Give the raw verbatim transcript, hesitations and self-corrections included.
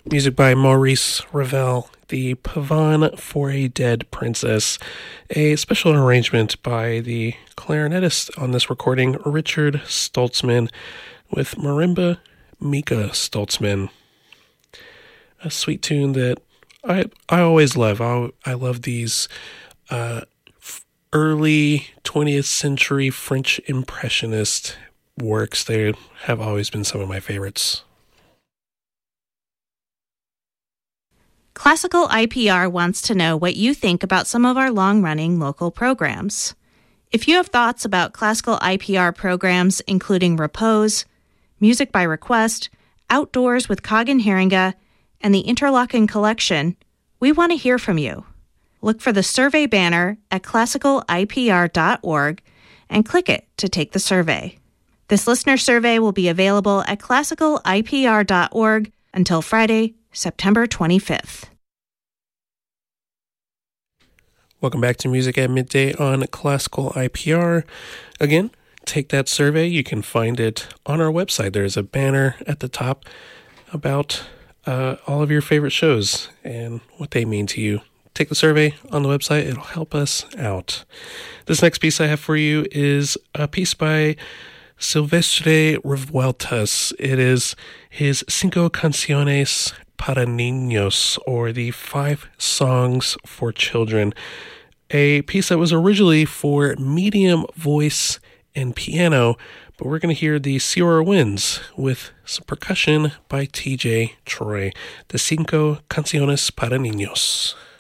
Music by Maurice Ravel, the Pavane for a Dead Princess, a special arrangement by the clarinetist on this recording, Richard Stoltzman, with marimba Mika Stoltzman. A sweet tune that I I always love. I, I love these uh, early twentieth century French Impressionist works. They have always been some of my favorites. Classical I P R wants to know what you think about some of our long-running local programs. If you have thoughts about classical I P R programs, including Repose, Music by Request, Outdoors with Kagan Haringa, and the Interlochen Collection, we want to hear from you. Look for the survey banner at classical I P R dot org and click it to take the survey. This listener survey will be available at classical I P R dot org until Friday, September twenty-fifth. Welcome back to Music at Midday on Classical I P R. Again, take that survey. You can find it on our website. There's a banner at the top about uh, all of your favorite shows and what they mean to you. Take the survey on the website. It'll help us out. This next piece I have for you is a piece by Silvestre Revueltas. It is his Cinco Canciones para Niños, or the Five Songs for Children, a piece that was originally for medium voice and piano, but we're going to hear the Sierra Winds with some percussion by T J Troy. The Cinco Canciones para Niños.